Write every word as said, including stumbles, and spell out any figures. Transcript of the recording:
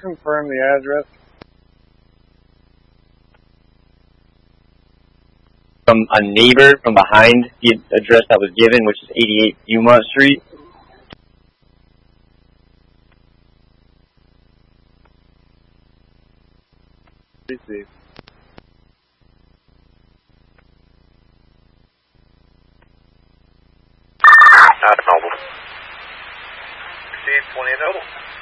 confirm the address? From a neighbor from behind the address that was given, which is eighty-eight Beaumont Street. Receive. Not mobile. Receive twenty Noble.